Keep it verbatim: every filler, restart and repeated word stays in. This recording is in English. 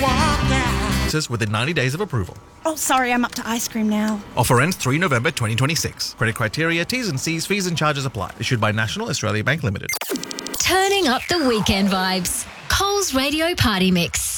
within ninety days of approval. Oh, sorry, I'm up to ice cream now. Offer ends the third of November twenty twenty-six. Credit criteria, T's and C's, fees and charges apply. Issued by National Australia Bank Limited. Turning up the weekend vibes. Coles Radio Party Mix.